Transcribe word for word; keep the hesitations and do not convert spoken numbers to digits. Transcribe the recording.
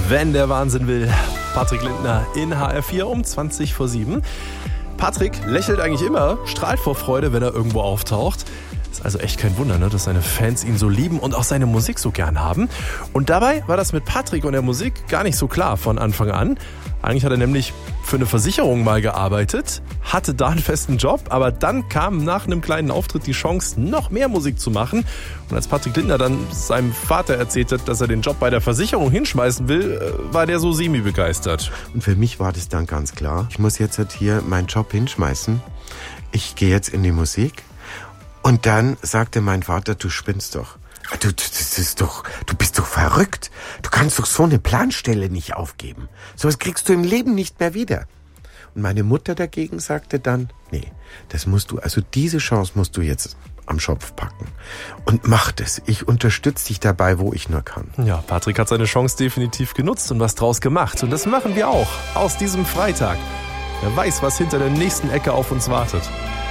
Wenn der Wahnsinn will. Patrick Lindner in H R vier um zwanzig vor sieben. Patrick lächelt eigentlich immer, strahlt vor Freude, wenn er irgendwo auftaucht. Ist also echt kein Wunder, ne, dass seine Fans ihn so lieben und auch seine Musik so gern haben. Und dabei war das mit Patrick und der Musik gar nicht so klar von Anfang an. Eigentlich hat er nämlich für eine Versicherung mal gearbeitet, hatte da einen festen Job, aber dann kam nach einem kleinen Auftritt die Chance, noch mehr Musik zu machen. Und als Patrick Lindner dann seinem Vater erzählt hat, dass er den Job bei der Versicherung hinschmeißen will, war der so semi-begeistert. Und für mich war das dann ganz klar, ich muss jetzt halt hier meinen Job hinschmeißen. Ich gehe jetzt in die Musik. Und dann sagte mein Vater, du spinnst doch. Du, das ist doch, du bist doch verrückt. Du kannst doch so eine Planstelle nicht aufgeben. Sowas kriegst du im Leben nicht mehr wieder. Und meine Mutter dagegen sagte dann, nee, das musst du, also diese Chance musst du jetzt am Schopf packen. Und mach das. Ich unterstütze dich dabei, wo ich nur kann. Ja, Patrick hat seine Chance definitiv genutzt und was draus gemacht. Und das machen wir auch. Aus diesem Freitag. Wer weiß, was hinter der nächsten Ecke auf uns wartet.